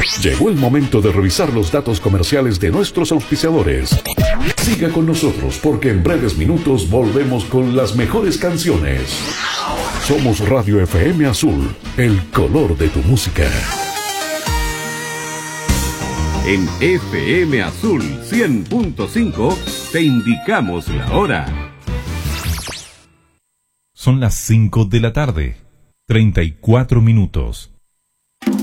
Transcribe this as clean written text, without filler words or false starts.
Llegó el momento de revisar los datos comerciales de nuestros auspiciadores. Siga con nosotros porque en breves minutos volvemos con las mejores canciones. Somos Radio FM Azul, el color de tu música. En FM Azul 100.5 te indicamos la hora. Son las 5 de la tarde, 34 minutos.